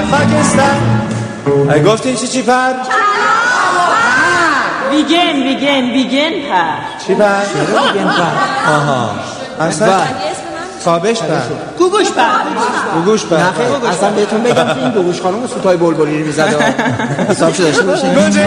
خاکستر. گفتی چی پر؟ ویگن پر. چی پر؟ ویگن پر. آها اصلا تابش پر. گوگوش پر. گوگوش پر. اصلا بهتون بگم که این گوگوش خانم سوتای بلبلی میزده حسابشو داشته باشین. گنجه